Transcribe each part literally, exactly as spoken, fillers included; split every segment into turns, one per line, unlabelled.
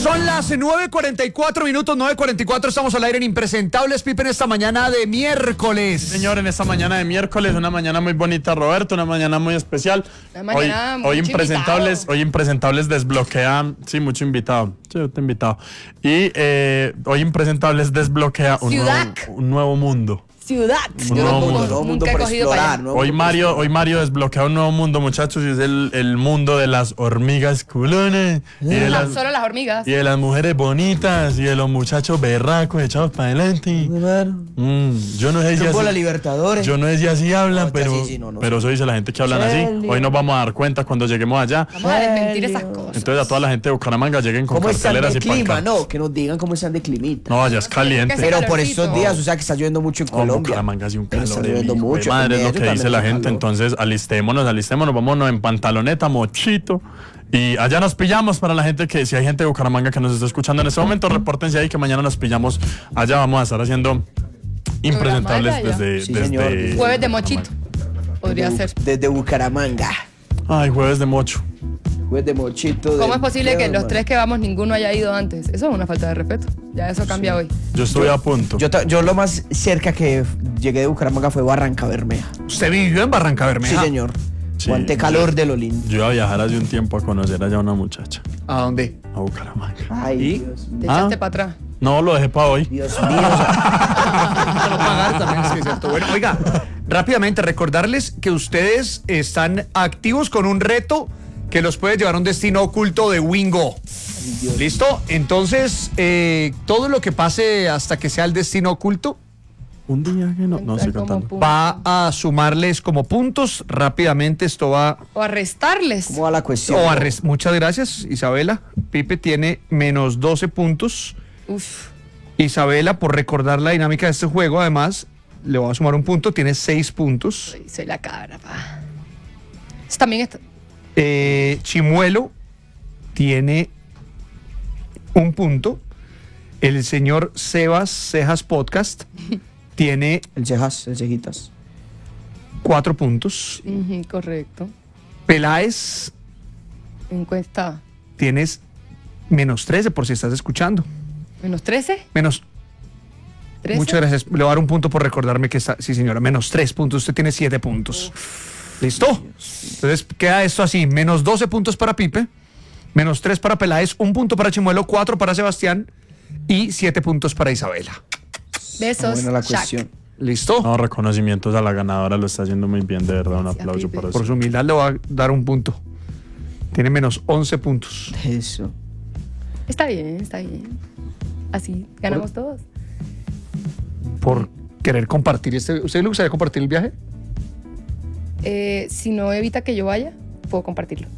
Son las nueve cuarenta y cuatro minutos, nueve cuarenta y cuatro, estamos al aire en Impresentables, Pipe, en esta mañana de miércoles.
Sí, señor, en esta mañana de miércoles, una mañana muy bonita, Roberto, una mañana muy especial.
Una mañana
hoy,
mucho
hoy Impresentables,
invitado.
hoy Impresentables desbloquea, sí, mucho invitado, sí, yo te he invitado. Y eh, hoy Impresentables desbloquea un nuevo, un nuevo mundo.
Ciudad.
Un
Yo
nuevo
no-
mundo.
nunca
mundo
he
por
cogido para
explorar,
allá.
¿no?
Hoy Mario, hoy Mario desbloquea un nuevo mundo, muchachos, y es el, el mundo de las hormigas culones. Y de
La-
las,
solo las hormigas.
y de las mujeres bonitas, y de los muchachos berracos echados para adelante. Mm, yo no sé si
Fútbol a
así,
Libertadores.
yo no sé si así hablan,
No,
pero,
sí, sí, no, no,
pero eso dice la gente que hablan así.
Chelly.
Hoy nos vamos a dar cuenta cuando lleguemos allá.
Vamos a desmentir esas cosas.
Entonces a toda la gente de Bucaramanga lleguen con
¿Cómo están
carteleras
de
y
clima?
pancartas.
No, que nos digan cómo están de climita.
No, allá es caliente.
Ese
Pero por
calorcito.
estos días, o sea que está lloviendo mucho en
Oh,
Colombia.
Bucaramanga hace un
Está
calor.
lloviendo
el hijo de
mucho.
madre, es
En
lo
Medellín
que dice
también
la
hace
gente.
calor.
Entonces alistémonos, alistémonos, vámonos en pantaloneta, mochito. Y allá nos pillamos para la gente que, si hay gente de Bucaramanga que nos está escuchando en este momento, repórtense ahí que mañana nos pillamos. Allá vamos a estar haciendo Impresentables
Programa allá.
desde,
Sí,
desde
señor.
Jueves de mochito. Podría ser.
Desde Bucaramanga.
Ay, jueves de mocho.
Juez de mochito.
¿Cómo
de-
es posible que
de-
los tres que vamos ninguno haya ido antes? Eso es una falta de respeto. Ya eso cambia hoy.
Yo estuve a punto.
Yo, ta- yo lo más cerca que llegué de Bucaramanga fue Barranca Bermeja.
Usted vivió en Barranca Bermeja.
Sí, señor.
Sí,
Aguante calor
yo-
de lo lindo.
Yo iba a viajar hace un tiempo a conocer allá a una muchacha,
¿A dónde?
a Bucaramanga.
Ay,
¿Y?
Dios mío.
Te
Ah.
echaste para atrás.
No, lo dejé para hoy.
Dios mío. o sea,
No pagar también, sí, es cierto. Bueno, oiga, rápidamente recordarles que ustedes están activos con un reto que los puede llevar a un destino oculto de Wingo. ¿Listo? Entonces, eh, todo lo que pase hasta que sea el destino oculto
Un día que no, no estoy
Como
cantando.
punto.
va a sumarles como puntos. Rápidamente esto va...
O arrestarles.
¿Cómo va la cuestión?
o a res- Muchas gracias, Isabela. Pipe tiene menos doce puntos.
Uf.
Isabela, por recordar la dinámica de este juego, además, le voy a sumar un punto, tiene seis puntos.
Soy, soy la cabra, pa. Eso también está.
Eh, Chimuelo tiene un punto. El señor Sebas Cejas Podcast tiene
El cejas, el cejitas.
cuatro puntos.
Ujú, correcto.
Peláez,
Encuesta.
tienes menos trece por si estás escuchando.
¿Menos trece?
Menos.
¿trece?
Muchas gracias. Le voy a dar un punto por recordarme que está. Sí, señora, menos tres puntos. Usted tiene siete puntos. ¿Listo? Entonces queda esto así: menos doce puntos para Pipe, menos tres para Peláez, un punto para Chimuelo, cuatro para Sebastián y siete puntos para Isabela.
Besos.
Buena la
Shaq.
cuestión.
¿Listo?
No, reconocimientos a la ganadora, lo está haciendo muy bien, de verdad, un
Gracias,
aplauso
Pipe.
para
Por
eso.
su humildad le voy a dar un punto. Tiene menos once puntos.
Eso.
Está bien, está bien. Así ganamos todos.
Por querer compartir este. ¿Usted le gustaría compartir el viaje?
Eh, si no evita que yo vaya, puedo compartirlo.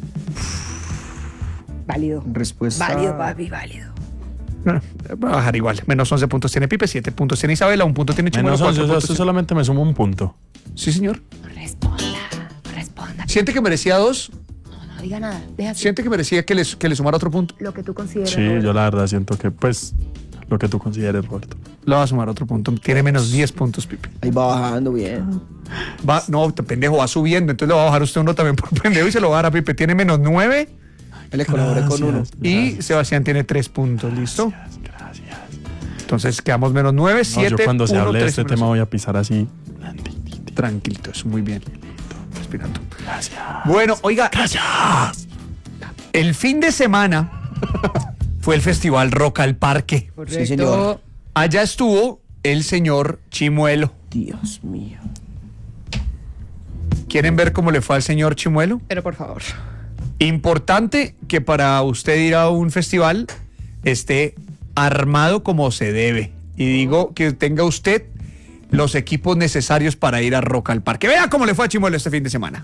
Válido.
Respuesta.
Válido, papi, válido.
No, va a bajar igual. Menos once puntos tiene Pipe, siete puntos tiene Isabela, un punto tiene Chimuelo,
Menos once,
cuatro
o sea,
puntos
usted
tiene-
solamente me suma un punto.
Sí, señor.
Responda, responda.
¿Siente que merecía dos?
No, no diga nada. Deja así.
¿Siente que merecía que le, que le sumara otro punto?
Lo que tú consideres.
Sí,
Roberto.
yo la verdad siento que, pues, lo que tú consideres, Roberto.
Le va a sumar otro punto. Tiene menos diez puntos, Pipe.
Ahí va bajando bien.
Va, no, te pendejo, va subiendo. Entonces le va a bajar usted uno también por pendejo y se lo va a dar a Pipe. Tiene menos nueve
Él le colaboré con uno.
y Sebastián tiene tres puntos. ¿Listo?
Gracias, gracias.
Entonces quedamos menos nueve,
No,
siete,
yo cuando se
uno,
hable de
tres,
este
menos
tema
uno.
voy a pisar así.
Tranquilito, eso muy bien. Respirando.
Gracias.
Bueno, oiga,
Gracias.
el fin de semana fue el festival Rock al Parque.
Correcto.
Sí, señor.
Allá estuvo el señor Chimuelo.
Dios mío.
¿Quieren ver cómo le fue al señor Chimuelo?
Pero por favor.
Importante que para usted ir a un festival esté armado como se debe. Y digo que tenga usted los equipos necesarios para ir a Rock al Parque. Vea cómo le fue a Chimuelo este fin de semana.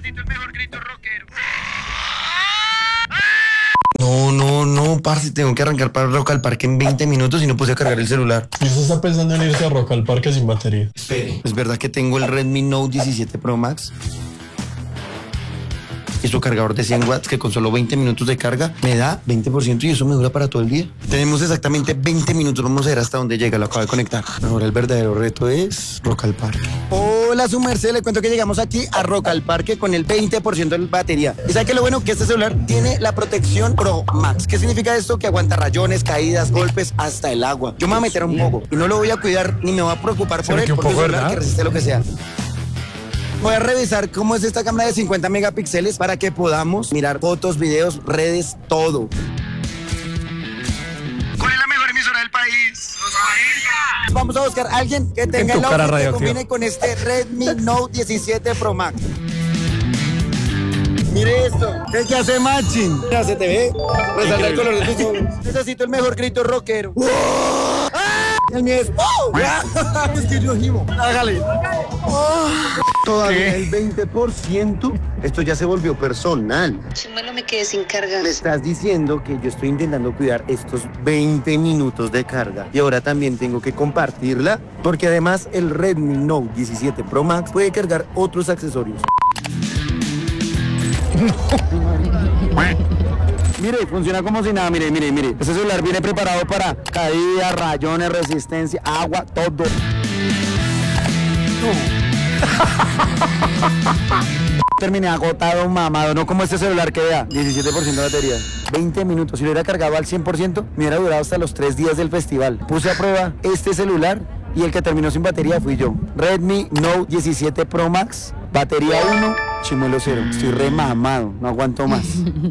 No, no, no, parce, tengo que arrancar para Rock al Parque en veinte minutos y no puse a cargar el celular.
¿Y usted está pensando en irse a Rock al Parque sin batería?
Espere, ¿es verdad que tengo el Redmi Note diecisiete Pro Max? Es nuestro cargador de cien watts que con solo veinte minutos de carga me da veinte por ciento y eso me dura para todo el día. Tenemos exactamente veinte minutos, vamos a ver hasta dónde llega, lo acabo de conectar. Ahora el verdadero reto es Rock al Parque. Hola, su merced, le cuento que llegamos aquí a Rock al Parque con el veinte por ciento de batería. ¿Y sabe qué es lo bueno? Que este celular tiene la protección Pro Max. ¿Qué significa esto? Que aguanta rayones, caídas, golpes, hasta el agua. Yo me voy a meter un poco y no lo voy a cuidar ni me voy a preocupar por él, porque es un celular que resiste lo que sea. Voy a revisar cómo es esta cámara de cincuenta megapíxeles para que podamos mirar fotos, videos, redes, todo. ¿Cuál es la mejor emisora del país? Vamos a buscar a alguien que tenga el audio que combine con este Redmi Note diecisiete Pro Max. Mire esto, es que hace matching. Ya se te ve, resalta el color de tus ojos. Necesito el mejor grito rockero. ¡Oh! ¡Ah! El mío es ¡oh! Es que yo gimo. Hágale. ¡Oh! Todavía el veinte por ciento. Esto ya se volvió personal.
Chimuelo, me quedé sin carga.
Me estás diciendo que yo estoy intentando cuidar estos veinte minutos de carga y ahora también tengo que compartirla, porque además el Redmi Note diecisiete Pro Max puede cargar otros accesorios. Mire, funciona como si nada, mire, mire, mire. Este celular viene preparado para caídas, rayones, resistencia, agua, todo. Terminé agotado, mamado, no como este celular que vea, diecisiete por ciento de batería, veinte minutos. Si lo hubiera cargado al cien por ciento, me hubiera durado hasta los tres días del festival. Puse a prueba este celular y el que terminó sin batería fui yo. Redmi Note diecisiete Pro Max, batería uno, chimuelo cero. Estoy re mamado, no aguanto más.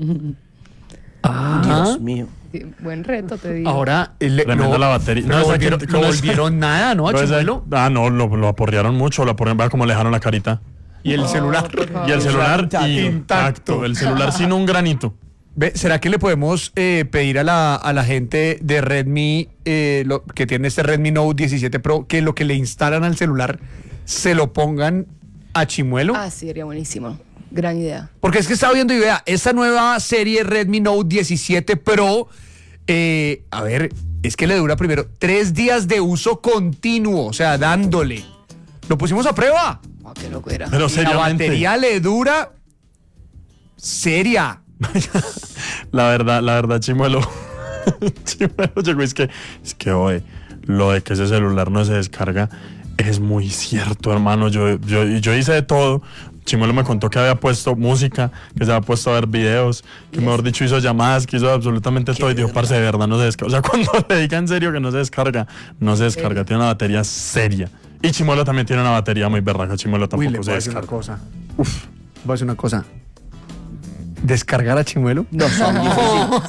Ah,
Dios mío.
Sí, buen reto, te digo.
ahora le,
Tremenda la batería.
No,
No,
no,
esa que-
volvieron,
con
no
esa-
volvieron nada, ¿no? A
Pero ese-
Chimuelo.
ah, no, lo, lo aporrearon mucho, lo aporrearon, vea cómo le dejaron la carita.
Y el celular.
por favor.
Y el celular
Intacto.
intacto. El celular sin un granito.
Ve, ¿será que le podemos eh, pedir a la, a la gente de Redmi, eh, lo, que tiene este Redmi Note diecisiete Pro, que lo que le instalan al celular se lo pongan a Chimuelo?
Ah, sí, sería buenísimo. Gran idea.
Porque es que estaba viendo y vea, esta nueva serie Redmi Note diecisiete Pro, eh, a ver, es que le dura primero tres días de uso continuo, o sea, dándole. Lo pusimos a prueba.
Oh, qué locura.
Pero
Y la
seriamente.
batería le dura seria.
La verdad, la verdad, Chimuelo. Chimuelo llegó, es que, es que, oye, lo de que ese celular no se descarga es muy cierto, hermano. Yo, yo, yo hice de todo. Chimuelo me contó que había puesto música, que se había puesto a ver videos, que mejor dicho hizo llamadas, que hizo absolutamente todo y dijo, parce, de verdad no se descarga. O sea, cuando le diga en serio que no se descarga, no se descarga, tiene una batería seria. Y Chimuelo también tiene una batería muy berraca, Chimuelo tampoco
Uy, le
se
voy a decir una
descarga.
cosa. Uf, voy a decir una cosa. ¿Descargar a Chimuelo?
No son difíciles.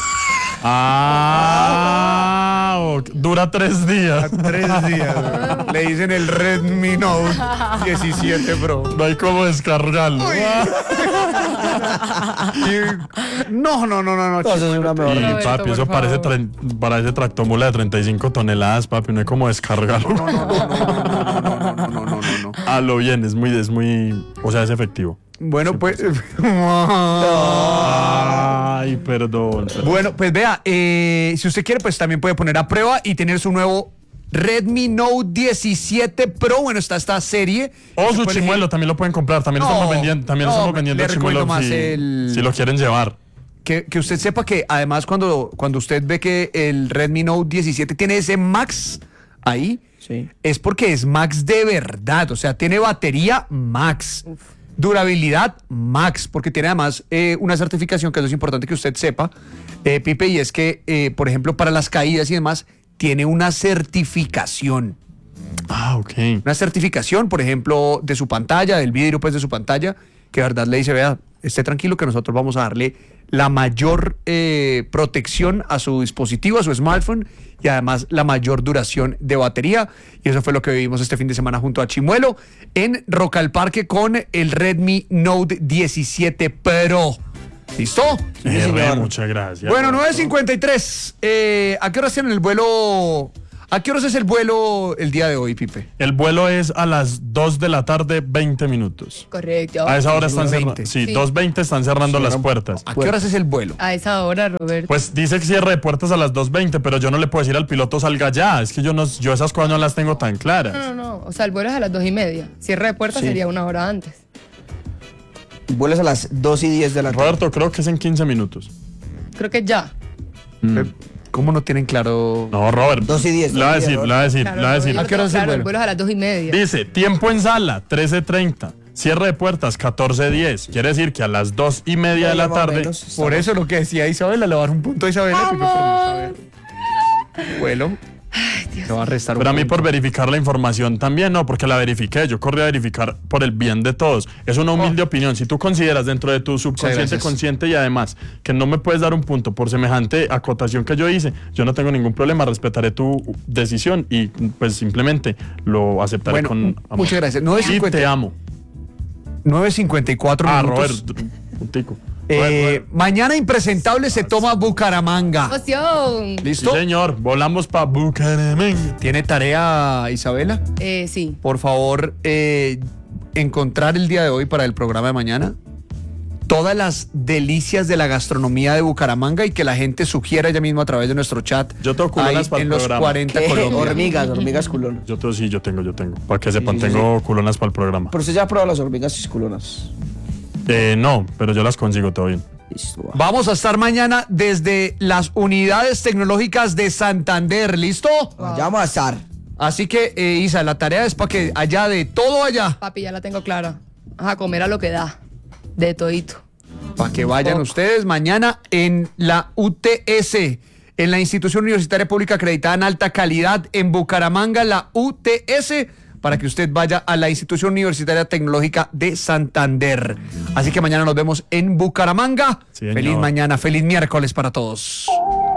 Ah, ok, dura tres días.
Tres días. Le dicen el Redmi Note diecisiete Pro.
No hay cómo descargarlo.
Y- No, no, no, no, no.
Entonces es una mejor.
Y
Roberto,
papi, eso
por
parece,
favor.
tren- parece tractomula de treinta y cinco toneladas, papi. No hay cómo descargarlo.
No, no, no, no, no, no, no, no, no.
A lo bien, es muy, es muy, o sea, es efectivo.
Bueno, pues.
Ay, perdón. perdón.
Bueno, pues vea, eh, si usted quiere, pues también puede poner a prueba y tener su nuevo Redmi Note diecisiete Pro. Bueno, está esta serie.
O
Se
su
puede
chimuelo, también lo pueden comprar. También lo
No,
estamos vendiendo, también lo
no,
estamos vendiendo
le
el chimuelo
recomiendo más
si,
el-
si lo quieren llevar.
Que, que usted sepa que además cuando, cuando usted ve que el Redmi Note diecisiete tiene ese Max ahí,
Sí.
es porque es Max de verdad. O sea, tiene batería Max. Durabilidad Max, porque tiene además eh, una certificación que eso es importante que usted sepa, eh, Pipe, y es que, eh, por ejemplo, para las caídas y demás, tiene una certificación.
Ah, ok.
Una certificación, por ejemplo, de su pantalla, del vidrio pues de su pantalla, que de verdad le dice, vea, esté tranquilo que nosotros vamos a darle la mayor eh, protección a su dispositivo, a su smartphone, y además la mayor duración de batería. Y eso fue lo que vivimos este fin de semana junto a Chimuelo en Rock al Parque con el Redmi Note diecisiete Pro. ¿Listo?
Eh, re,
señor.
muchas gracias.
Bueno, nueve cincuenta y tres. Eh, ¿A qué horas tienen el vuelo? ¿A qué horas es el vuelo el día de hoy, Pipe?
El vuelo es a las dos de la tarde, veinte minutos.
Correcto.
A esa hora están cerrando.
veinte.
Sí,
Sí.
dos veinte están cerrando las puertas.
¿A qué horas es el vuelo?
A esa hora, Roberto.
Pues dice que cierre de puertas a las dos veinte, pero yo no le puedo decir al piloto salga ya. Es que yo no, yo esas cosas no las tengo tan claras.
No, no, no. O sea, el vuelo es a las dos y media. Cierre de puertas
Sí.
sería una hora antes.
Vuelas a las dos y diez de la tarde.
Roberto, creo que es en quince minutos.
Creo que ya.
Eh, ¿Cómo no tienen claro?
No, Robert.
Dos y diez,
Le voy a
dos y diez,
decir, le voy a decir,
Claro,
le voy a decir.
yo
¿A qué hora es el
claro,
vuelo?
el vuelo es a las dos y media.
Dice, tiempo en sala, trece treinta. Cierre de puertas, catorce diez. Quiere decir que a las dos y media de la
Más o
tarde.
menos, estamos-
Por eso lo que decía Isabela, le va a dar un punto a Isabela. porque por no saber. Vuelo. Te va a restar un
Pero a mí
punto.
por verificar la información también, no, porque la verifiqué. Yo corrí a verificar por el bien de todos. Es una humilde opinión. Si tú consideras dentro de tu subconsciente,
gracias.
consciente y además que no me puedes dar un punto por semejante acotación que yo hice, yo no tengo ningún problema. Respetaré tu decisión y pues simplemente lo aceptaré
Bueno,
con amor.
muchas gracias. nueve
Y
cincuenta
te amo.
nueve cincuenta y cuatro
Ah,
minutos.
Robert, puntico.
Eh,
Robert, Robert.
mañana Impresentable se toma Bucaramanga.
¡Emoción!
Sí,
¿Listo?
señor. Volamos para Bucaramanga.
¿Tiene tarea, Isabela?
Eh, sí.
Por favor, eh, encontrar el día de hoy para el programa de mañana todas las delicias de la gastronomía de Bucaramanga y que la gente sugiera ella misma a través de nuestro chat.
Yo tengo culonas
ahí
para el
en los
programa.
cuarenta
¿Qué?
Colombia.
Hormigas, hormigas culonas.
Yo tengo, sí, yo tengo, yo tengo. Para que sepan,
sí, sí.
tengo culonas para el programa.
Pero usted ya ha probado las hormigas culonas.
Eh, no, pero yo las consigo todo bien.
Listo. va.
Vamos a estar mañana desde las unidades tecnológicas de Santander, ¿listo?
Ya vamos a estar.
Así que, eh, Isa, la tarea es para que allá de todo allá,
Papi, ya la tengo clara. A comer a lo que da. De todito.
para que vayan ustedes mañana en la U T S, en la Institución Universitaria Pública Acreditada en Alta Calidad en Bucaramanga, la U T S, para que usted vaya a la Institución Universitaria Tecnológica de Santander. Así que mañana nos vemos en Bucaramanga.
Sí, señor.
Feliz mañana, feliz miércoles para todos.